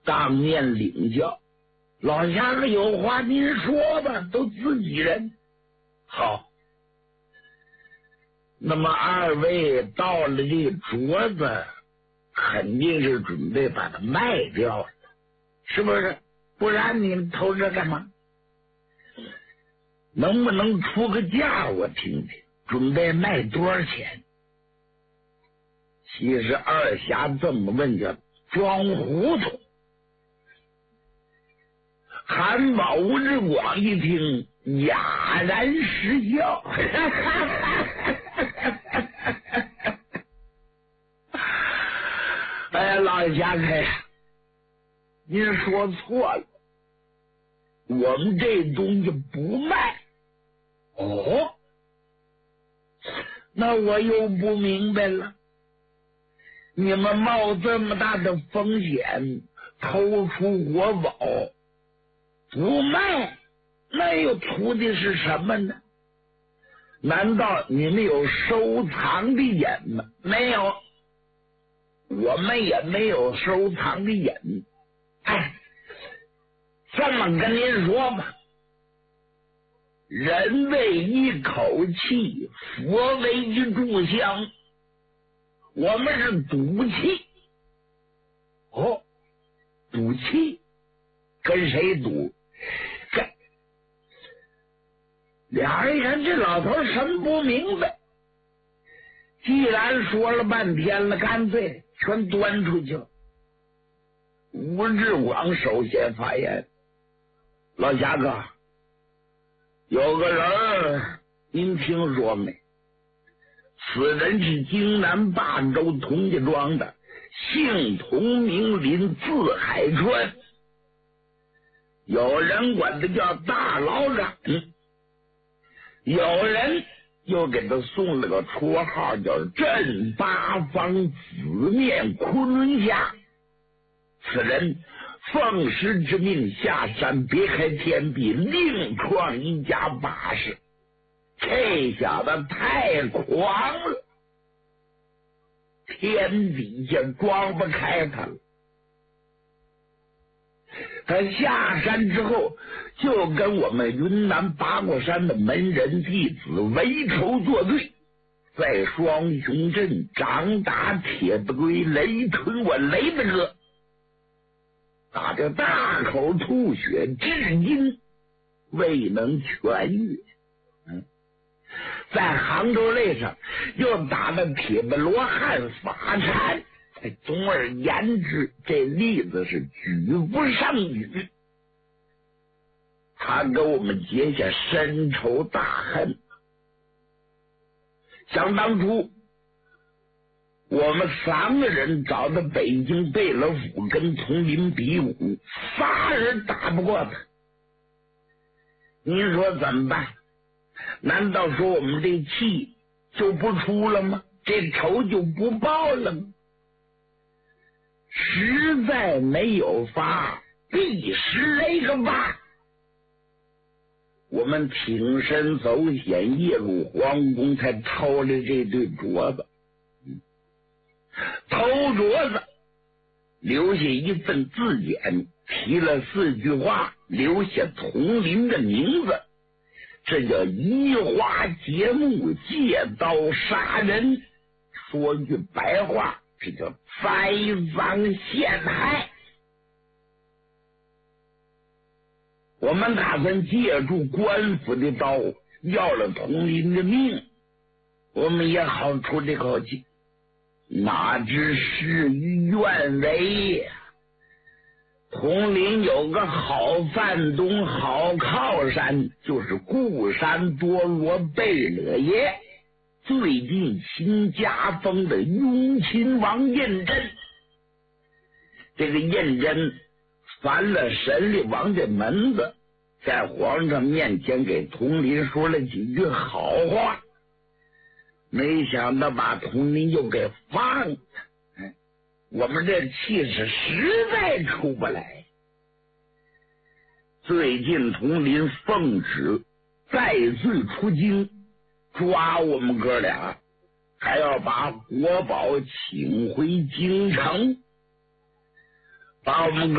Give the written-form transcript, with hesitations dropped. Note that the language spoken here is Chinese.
当面领教。老侠客有话您说吧，都自己人。好，那么二位到了这个镯子，肯定是准备把它卖掉了，是不是？不然你们偷这干嘛？能不能出个价我听听？准备卖多少钱？其实二侠这么问叫装糊涂。韩宝吴志广一听，哑然失笑。哎，老侠客呀，您说错了，我们这东西不卖。哦，那我又不明白了。你们冒这么大的风险偷出国宝不卖，那又图的是什么呢？难道你们有收藏的瘾吗？没有，我们也没有收藏的瘾。哎，这么跟您说吧，人为一口气，佛为一炷香，我们是赌气。哦，赌气，跟谁赌？俩人一看这老头什么不明白，既然说了半天了，干脆全端出去了。吴志广首先发言：老侠客，有个人您听说没？此人是京南霸州童家庄的，姓童名林，字海川，有人管他叫大老长，有人又给他送了个绰号叫镇八方紫面昆仑侠。此人奉师之命下山别开天地，另创一家把式。这小子太狂了，天底下装不开他了。他下山之后，就跟我们云南八卦山的门人弟子为仇作对，在双雄镇掌打铁不归，雷吞我雷大哥，打得大口吐血，至今未能痊愈。在杭州擂上又打得铁不罗汉发禅。总而言之，这例子是举不胜举。他跟我们结下深仇大恨。想当初我们3个人找到北京贝勒府跟佟林比武，3人打不过他。您说怎么办？难道说我们这气就不出了吗？这仇就不报了吗？实在没有法，必使来个法。我们挺身走险，夜入皇宫，才偷了这对镯子。偷镯子，留下一份字典，提了4句话，留下佟林的名字。这叫移花接木，借刀杀人。说句白话，这叫栽赃陷害。我们打算借助官府的刀，要了佟林的命，我们也好出这口气。哪知事与愿违呀！佟林有个好范东，好靠山，就是固山多罗贝勒爷，最近新加封的雍亲王胤禛。这个胤禛烦了神力王的门子，在皇上面前给佟林说了几句好话，没想到把佟林又给放了。我们这气势实在出不来。最近佟林奉旨再罪出京，抓我们哥俩，还要把国宝请回京城，把我们